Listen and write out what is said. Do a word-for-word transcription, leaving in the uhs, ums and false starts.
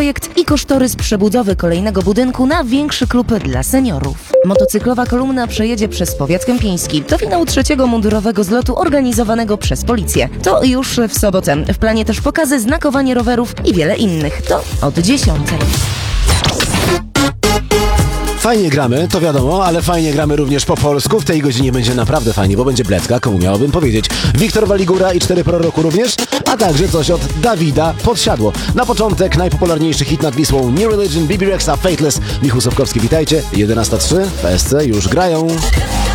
projekt i kosztorys przebudowy kolejnego budynku na większy klub dla seniorów. Motocyklowa kolumna przejedzie przez powiat kępiński. To finał trzeciego mundurowego zlotu organizowanego przez policję. To już w sobotę. W planie też pokazy, znakowanie rowerów i wiele innych. To od dziesiątej. Fajnie gramy, to wiadomo, ale fajnie gramy również po polsku. W tej godzinie będzie naprawdę fajnie, bo będzie blecka, komu miałbym powiedzieć. Wiktor Waligura i cztery proroku również, a także coś od Dawida Podsiadło. Na początek najpopularniejszy hit nad Wisłą New Religion, B B Rexa, Faithless. Michał Sopkowski, witajcie. jedenasta trzy w P S C już grają.